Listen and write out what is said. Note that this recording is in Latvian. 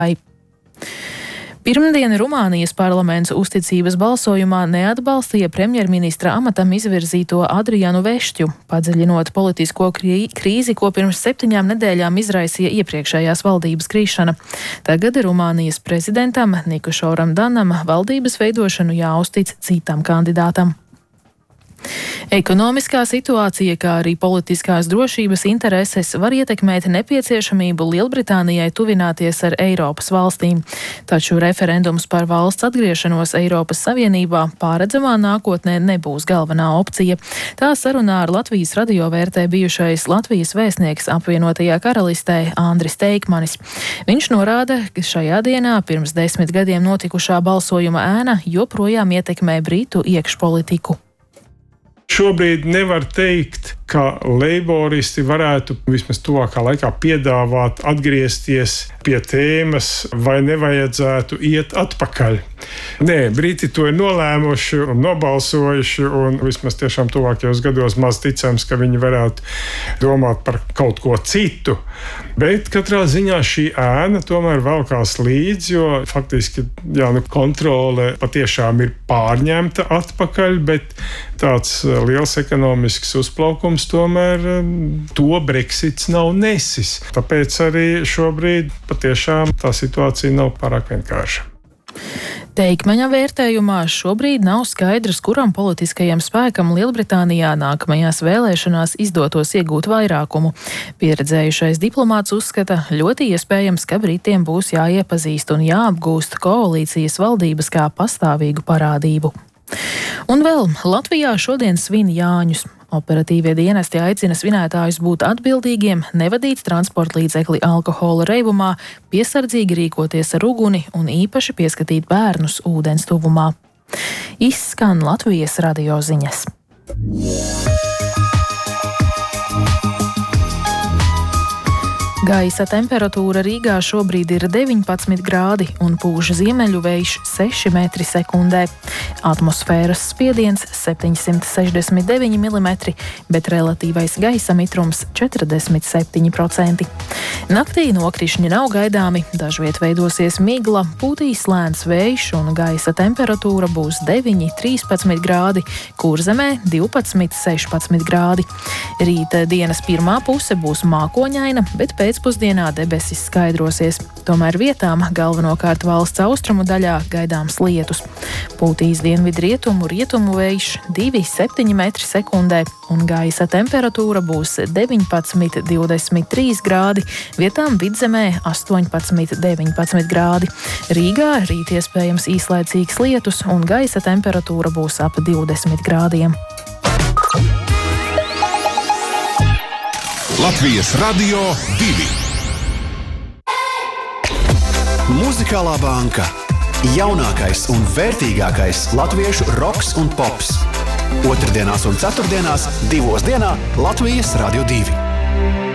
Pirmdien Rumānijas parlaments uzticības balsojumā neatbalstīja premjerministra amatam izvirzīto Adrianu Vešķu, padziļinot politisko krīzi, ko pirms 7 nedēļām izraisīja iepriekšējās valdības krīšana. Tagad Rumānijas prezidentam Nikušoram Danam valdības veidošanu jāuztic citam kandidātam. Ekonomiskā situācija, kā arī politiskās drošības intereses var ietekmēt nepieciešamību Lielbritānijai tuvināties ar Eiropas valstīm. Taču referendums par valsts atgriešanos Eiropas Savienībā pārredzamā nākotnē nebūs galvenā opcija. Tā sarunā ar Latvijas radio vērtē bijušais Latvijas vēstnieks apvienotajā karalistē Andris Teikmanis. Viņš norāda, ka šajā dienā pirms 10 gadiem notikušā balsojuma ēna joprojām ietekmē Britu iekšpolitiku. Šobrīd nevar teikt, ka leiboristi varētu vismaz tuvākā laikā piedāvāt atgriezties pie tēmas, vai nevajadzētu iet atpakaļ. Nē, Briti to ir nolēmuši un nobalsojuši, un vismaz tiešām tuvākajos gados maz ticams, ka viņi varētu domāt par kaut ko citu. Bet katrā ziņā šī ēna tomēr velkās līdzi, jo faktiski kontrole patiešām ir pārņemta atpakaļ, bet tāds liels ekonomisks uzplaukums tomēr to Brexits nav nesis. Tāpēc arī šobrīd patiešām tā situācija nav pārāk vienkārša. Teikmaņa vērtējumā šobrīd nav skaidrs, kuram politiskajam spēkam Lielbritānijā nākamajās vēlēšanās izdotos iegūt vairākumu. Pieredzējušais diplomāts uzskata, ļoti iespējams, ka Britiem būs jāiepazīst un jāapgūst koalīcijas valdības kā pastāvīgu parādību. Un vēl Latvijā šodien svin Jāņus. Operatīvie dienesti aicina svinētājus būt atbildīgiem, nevadīt transportlīdzekli alkohola reibumā, piesardzīgi rīkoties ar uguni un īpaši pieskatīt bērnus ūdens tuvumā. Izskan Latvijas radio ziņas. Gaisa temperatūra Rīgā šobrīd ir 19 grādi un pūš ziemeļu vējš 6 metri sekundē. Atmosfēras spiediens 769 mm, bet relatīvais gaisa mitrums 47%. Naktī nokrišņi nav gaidāmi, dažviet veidosies migla, pūtīs lēns vējš un gaisa temperatūra būs 9–13 grādi, Kurzemē 12–16 grādi. Rīta dienas pirmā puse būs mākoņaina, bet pēcpusdienā debesis skaidrosies. Tomēr vietām galvenokārt valsts austrumu daļā gaidāms lietus. Pūtīs dienvidrietumu rietumu vējš 2–7 metri sekundē un gaisa temperatūra būs 19–23 grādi, vietām Vidzemē 18–19 grādi. Rīgā rīt iespējams īslaicīgs lietus un gaisa temperatūra būs ap 20 grādiem. Latvijas Radio 2. Mūzikālā banka. Jaunākais un vērtīgākais latviešu roks un pops. Otrdienās un ceturtdienās 2 dienā Latvijas Radio 2.